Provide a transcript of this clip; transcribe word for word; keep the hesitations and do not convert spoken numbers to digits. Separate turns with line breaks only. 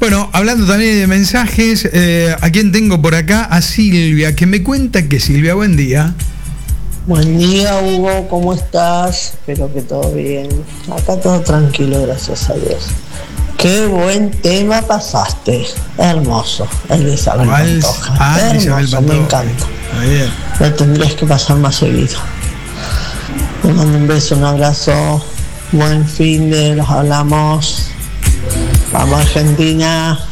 Bueno, hablando también de mensajes, eh, ¿a quién tengo por acá? A Silvia, que me cuenta que Silvia, buen día.
Buen día, Hugo, ¿cómo estás? Espero que todo bien. Acá todo tranquilo, gracias a Dios. Qué buen tema pasaste. Hermoso, el de Isabel Pantoja.
Ah,
Hermoso,
Isabel Pantoja.
me encanta.
Bien.
Lo tendrías que pasar más seguido. Te mando un beso, un abrazo. Buen fin de, los hablamos. Vamos Argentina.